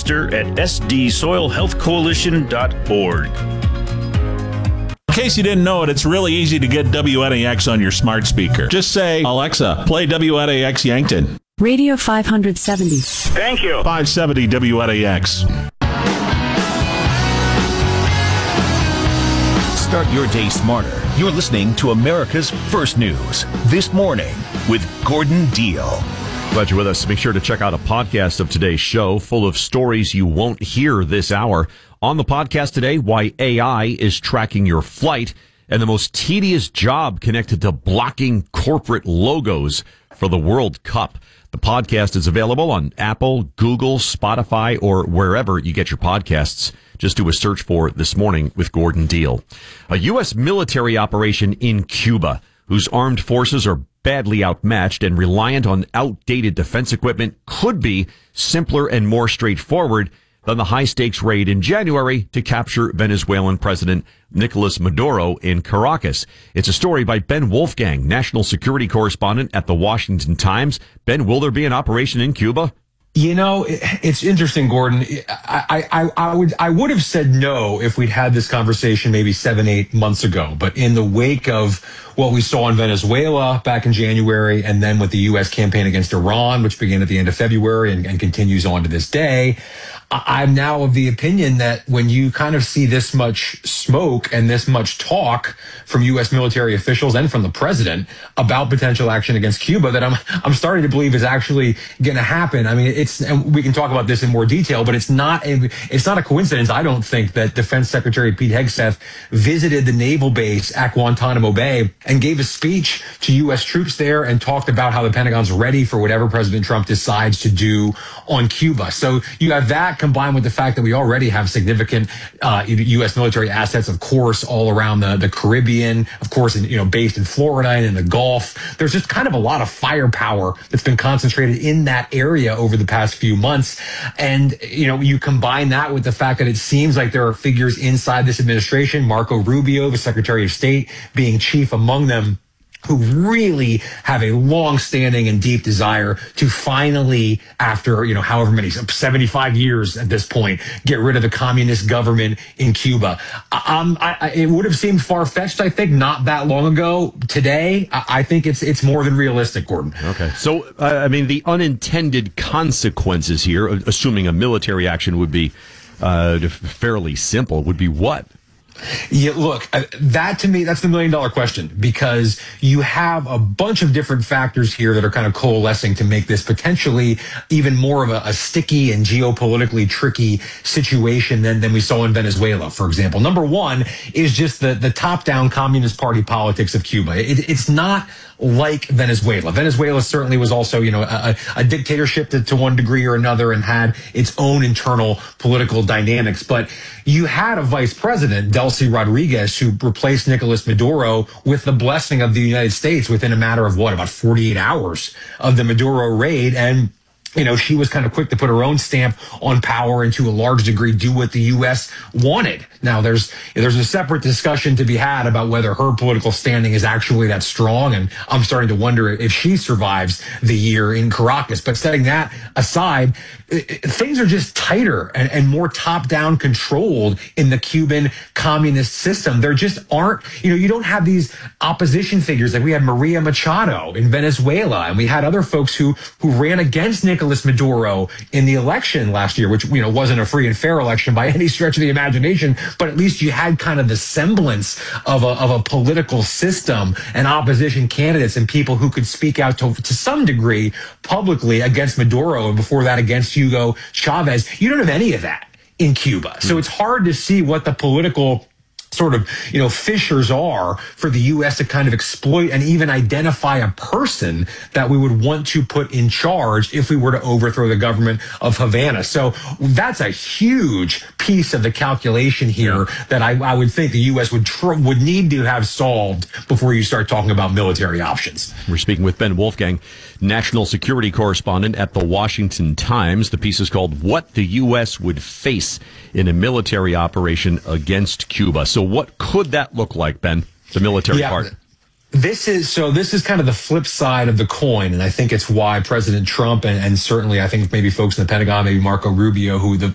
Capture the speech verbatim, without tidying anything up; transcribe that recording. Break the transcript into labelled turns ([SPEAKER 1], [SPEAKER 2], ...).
[SPEAKER 1] register at s d soil health coalition dot org.
[SPEAKER 2] In case you didn't know it, it's really easy to get W N A X on your smart speaker. Just say, Alexa, play W N A X Yankton.
[SPEAKER 3] Radio five seventy.
[SPEAKER 1] Thank you.
[SPEAKER 2] five seventy W N A X.
[SPEAKER 4] Start your day smarter. You're listening to America's First News This Morning with Gordon Deal.
[SPEAKER 5] Glad you're with us. Make sure to check out a podcast of today's show full of stories you won't hear this hour. On the podcast today, why A I is tracking your flight and the most tedious job connected to blocking corporate logos for the World Cup. The podcast is available on Apple, Google, Spotify, or wherever you get your podcasts. Just do a search for This Morning with Gordon Deal. A U S military operation in Cuba, whose armed forces are badly outmatched and reliant on outdated defense equipment, could be simpler and more straightforward than the high-stakes raid in January to capture Venezuelan President Nicolas Maduro in Caracas. It's a story by Ben Wolfgang, national security correspondent at The Washington Times. Ben, will there be an operation in Cuba?
[SPEAKER 6] You know, it's interesting, Gordon. I, I, I would I would have said no if we'd had this conversation maybe seven, eight months ago. But in the wake of what we saw in Venezuela back in January, and then with the U S campaign against Iran, which began at the end of February and, and continues on to this day, I'm now of the opinion that when you kind of see this much smoke and this much talk from U S military officials and from the president about potential action against Cuba, that I'm I'm starting to believe is actually going to happen. I mean, it's, and we can talk about this in more detail, but it's not a, it's not a coincidence, I don't think, that Defense Secretary Pete Hegseth visited the naval base at Guantanamo Bay and gave a speech to U S troops there and talked about how the Pentagon's ready for whatever President Trump decides to do on Cuba. So you have that combined with the fact that we already have significant uh, U S military assets, of course, all around the, the Caribbean, of course, in, you know, based in Florida and in the Gulf. There's just kind of a lot of firepower that's been concentrated in that area over the past few months. And, you know, you combine that with the fact that it seems like there are figures inside this administration, Marco Rubio, the Secretary of State, being chief among them, who really have a long-standing and deep desire to finally, after, you know, however many, seventy-five years at this point, get rid of the communist government in Cuba. Um, I, it would have seemed far-fetched, I think, not that long ago. Today, I, I think it's it's more than realistic, Gordon.
[SPEAKER 5] Okay. So, uh, I mean, the unintended consequences here, assuming a military action would be uh, fairly simple, would be what?
[SPEAKER 6] Yeah, look, uh, that to me, that's the million dollar question, because you have a bunch of different factors here that are kind of coalescing to make this potentially even more of a, a sticky and geopolitically tricky situation than, than we saw in Venezuela, for example. Number one is just the, the top-down Communist Party politics of Cuba. It, it's not like Venezuela. Venezuela certainly was also, you know, a, a dictatorship to, to one degree or another and had its own internal political dynamics. But you had a vice president, Delcy Rodriguez, who replaced Nicolas Maduro with the blessing of the United States within a matter of, what, about forty-eight hours of the Maduro raid. And you know, she was kind of quick to put her own stamp on power and to a large degree do what the U S wanted. Now, there's there's a separate discussion to be had about whether her political standing is actually that strong, and I'm starting to wonder if she survives the year in Caracas. But setting that aside, things are just tighter and, and more top-down controlled in the Cuban communist system. There just aren't, you know, you don't have these opposition figures like we had Maria Machado in Venezuela, and we had other folks who who ran against Nicolas Maduro in the election last year, which, you know, wasn't a free and fair election by any stretch of the imagination, but at least you had kind of the semblance of a, of a political system and opposition candidates and people who could speak out to, to some degree publicly against Maduro, and before that against Hugo Chavez. You don't have any of that in Cuba. So it's hard to see what the political sort of, you know, fissures are for the U S to kind of exploit and even identify a person that we would want to put in charge if we were to overthrow the government of Havana. So that's a huge piece of the calculation here that I, I would think the U S would tr- would need to have solved before you start talking about military options.
[SPEAKER 5] We're speaking with Ben Wolfgang, national security correspondent at The Washington Times. The piece is called What the U S Would Face in a Military Operation Against Cuba. So what could that look like, Ben, the military
[SPEAKER 6] yeah,
[SPEAKER 5] part?
[SPEAKER 6] This is so this is kind of the flip side of the coin, and I think it's why President Trump and, and certainly I think maybe folks in the Pentagon, maybe Marco Rubio, who the